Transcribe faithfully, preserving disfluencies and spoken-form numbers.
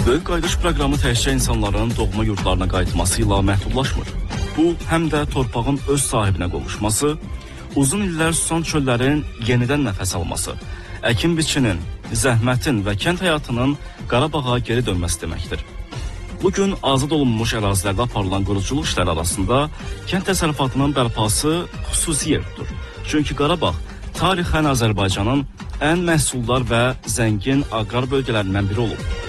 Böyük qayıdış proqramı təkcə insanların doğma yurdlarına qayıtması ilə məhdudlaşmır. Bu, həm də torpağın öz sahibinə qovuşması, uzun illər susan çöllərin yenidən nəfəs alması, əkin biçinin, zəhmətin və kənd həyatının Qarabağa geri dönməsi deməkdir. Bugün azad olunmuş ərazilərdə aparılan quruculuq işləri arasında kənd təsərrüfatının bərpası xüsusi yer tutur. Çünki Qarabağ tarixən Azərbaycanın ən məhsuldar və zəngin aqrar bölgələrindən biri olub.